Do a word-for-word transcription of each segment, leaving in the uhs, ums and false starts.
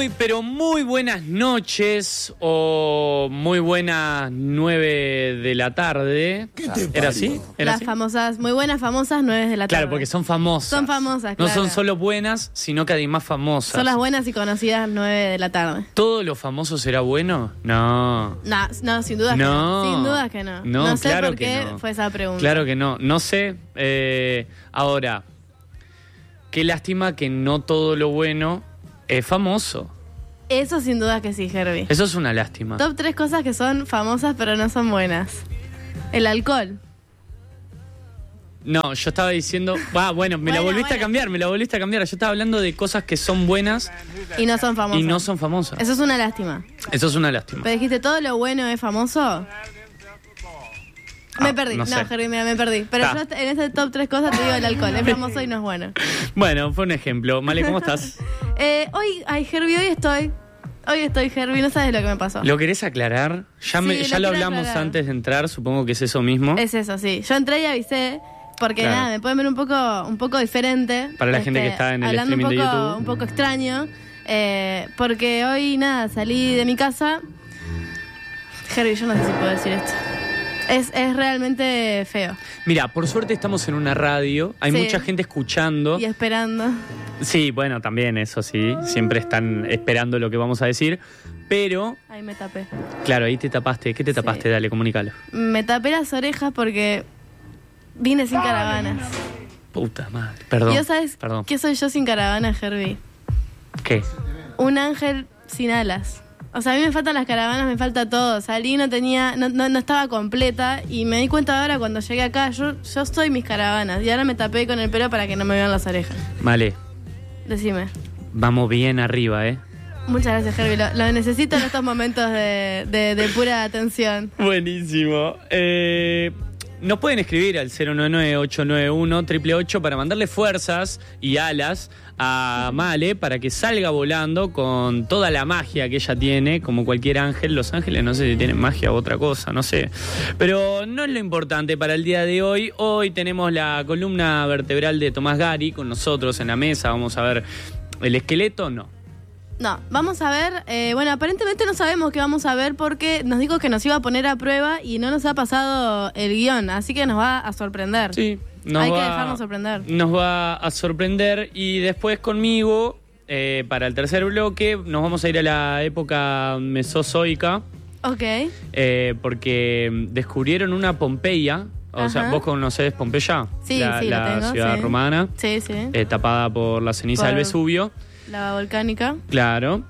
Muy, pero muy buenas noches o muy buenas nueve de la tarde. ¿Qué te ¿Era así? ¿Era Las así? famosas, muy buenas famosas nueve de la tarde. Claro, porque son famosas. Son famosas, No claro. son solo buenas, sino que además famosas. Son las buenas y conocidas nueve de la tarde. ¿Todo lo famoso será bueno? No. No, no, sin duda No. que no. Sin duda que no. No, sé claro por que qué no. fue esa pregunta. Claro que no. No sé. Eh, ahora, qué lástima que no todo lo bueno es famoso. Eso sin duda que sí, Herbie. Eso es una lástima. Top tres cosas que son famosas pero no son buenas. El alcohol. No, yo estaba diciendo... Ah, bueno, me la Bueno, volviste bueno. a cambiar, me la volviste a cambiar. Yo estaba hablando de cosas que son buenas Y no son famosas. y no son famosas. Eso es una lástima. Eso es una lástima. Pero dijiste, ¿todo lo bueno es famoso? Me Ah, perdí. no No, sé. Herbie, mira, me perdí. Pero Ah. yo en ese top tres cosas te digo el alcohol. Es famoso y no es bueno. Bueno, fue un ejemplo. Male, ¿cómo estás? Eh, hoy, ay, Herbie, hoy estoy. Hoy estoy, Herbie. No sabes lo que me pasó. ¿Lo querés aclarar? Ya, me- Sí, ya lo lo quiero hablamos aclarar. antes de entrar, supongo que es eso mismo. Es eso, sí. Yo entré y avisé. Porque Claro. nada, me pueden ver un poco, un poco diferente. Para la gente que está en el hablando streaming un de poco, YouTube. un poco extraño. Eh, porque hoy, nada, salí de mi casa. Herbie, yo no sé si puedo decir esto. Es, es realmente feo. Mira, por suerte estamos en una radio. Hay Sí. mucha gente escuchando. Y esperando. Sí, bueno, también eso sí. Siempre están esperando lo que vamos a decir. Pero, Ay, me tapé. claro, ahí te tapaste. ¿Qué te tapaste? Sí. Dale, comunícalo. Me tapé las orejas porque vine sin caravanas. Puta madre. Perdón. ¿Y vos sabes Perdón. qué soy yo sin caravana, Herbie? ¿Qué? Un ángel sin alas. O sea, a mí me faltan las caravanas, me falta todo. Salí, no tenía, no, no, no estaba completa y me di cuenta ahora cuando llegué acá, yo, yo soy mis caravanas y ahora me tapé con el pelo para que no me vean las orejas. Vale, Decime. vamos bien arriba, ¿eh? Muchas gracias, Herbie. Lo, lo necesito en estos momentos de, de, de pura atención. Buenísimo. Eh, nos pueden escribir al cero nueve nueve, ocho nueve uno, ocho ocho ocho para mandarle fuerzas y alas a Male para que salga volando con toda la magia que ella tiene, como cualquier ángel. Los ángeles no sé si tienen magia u otra cosa, no sé. Pero no es lo importante para el día de hoy. Hoy tenemos la columna vertebral de Tomás Gari con nosotros en la mesa. Vamos a ver el esqueleto, no. No, vamos a ver, eh, bueno, aparentemente no sabemos qué vamos a ver porque nos dijo que nos iba a poner a prueba y no nos ha pasado el guión, así que nos va a sorprender. Sí, nos Hay va, que dejarnos sorprender. Nos va a sorprender y después conmigo, eh, para el tercer bloque, nos vamos a ir a la época mesozoica, Ok, eh, porque descubrieron una Pompeya. O sea, Ajá. ¿vos conocés Pompeya? Sí, la, sí, lo la tengo, ciudad sí. romana, sí, sí, eh, tapada por la ceniza Por- del Vesubio. lava volcánica. Claro.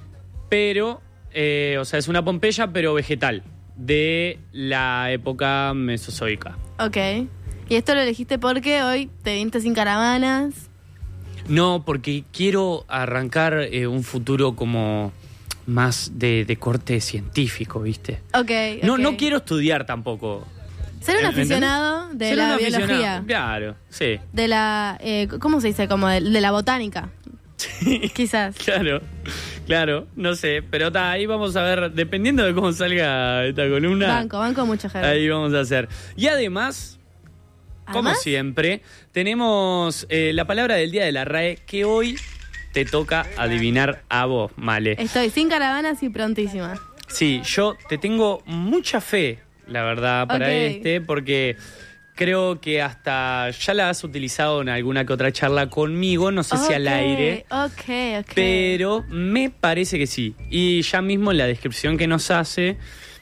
Pero, eh, o sea, es una Pompeya, pero vegetal, de la época mesozoica. Ok, y esto lo elegiste porque hoy te viniste sin caravanas. No, porque quiero arrancar eh, un futuro como más de, de corte científico, ¿viste? Ok, No, ok. no quiero estudiar tampoco. Ser un ¿Me aficionado entendés? de Ser la un biología. aficionado. Claro, sí. De la, eh, ¿cómo se dice? Como de, de la botánica. Quizás. Claro, claro, no sé. Pero ta, ahí vamos a ver, dependiendo de cómo salga esta columna. Banco, banco mucho, Herbie. Ahí vamos a hacer. Y además, como ¿Además? siempre, tenemos eh, la palabra del día de la R A E que hoy te toca adivinar a vos, Male. Estoy sin caravanas y prontísima. Sí, yo te tengo mucha fe, la verdad, para Ok. este, porque creo que hasta ya la has utilizado en alguna que otra charla conmigo, no sé si al Ok, aire, Ok, ok. pero me parece que sí. Y ya mismo en la descripción que nos hace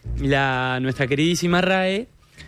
la nuestra queridísima R A E,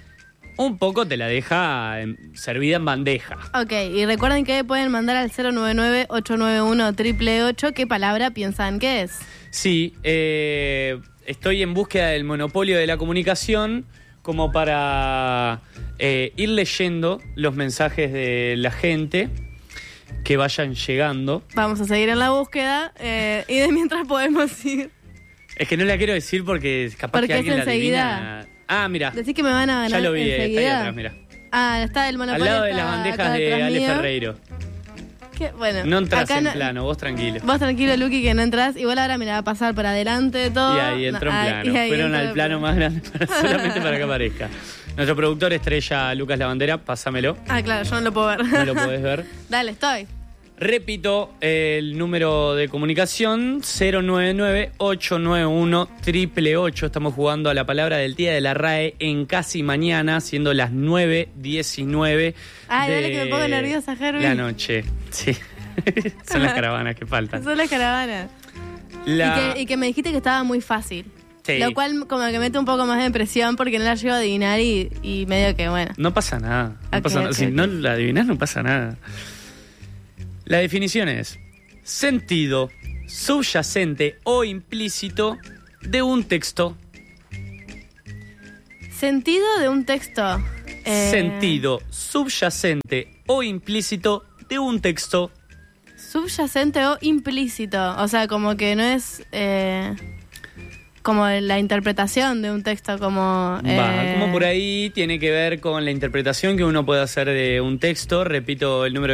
un poco te la deja en- servida en bandeja. Ok, y recuerden que pueden mandar al cero nueve nueve, ocho nueve uno, ocho ocho ocho qué palabra piensan que es. Sí, eh, estoy en búsqueda del monopolio de la comunicación como para eh, ir leyendo los mensajes de la gente que vayan llegando. Vamos a seguir en la búsqueda eh, y de mientras podemos ir. Es que no la quiero decir porque capaz Porque que es alguien la enseguida. adivina. Ah, mira, Decís que me van a ganar ya lo vi, eh, está ahí enseguida. atrás, mira. Ah, está el Al monopolio. lado de está las bandejas acá de detrás Ale mío. Ferreiro. ¿Qué? Bueno, No entras acá en no- plano, vos tranquilo. Vos tranquilo, Luqui, que no entras. Igual ahora me la va a pasar por adelante de todo. Y ahí entró No, en ahí- plano. y ahí Fueron entró al en plano más grande para- solamente para que aparezca. Nuestro productor estrella Lucas Lavandera, pásamelo. Ah, claro, yo no lo puedo ver. No lo podés ver. Dale, estoy. Repito, el número de comunicación cero nueve nueve, ocho nueve uno, ocho ocho ocho. Estamos jugando a la palabra del día de la R A E en Casi Mañana, siendo las nueve diecinueve Ay, de dale que me pongo nerviosa, Herbie. la noche. Sí, son las caravanas que faltan. Son las caravanas. La... Y, que, y que me dijiste que estaba muy fácil. Sí. Lo cual como que mete un poco más de presión porque no la llego a adivinar y, y medio que bueno. No pasa nada. No Ok, pasa nada. ok, Si ok. no la adivinás, no pasa nada. La definición es sentido subyacente o implícito de un texto. Sentido de un texto. Eh, Sentido subyacente o implícito de un texto. Subyacente o implícito. O sea, como que no es eh, como la interpretación de un texto, como... Va, eh, como por ahí tiene que ver con la interpretación que uno puede hacer de un texto. Repito el número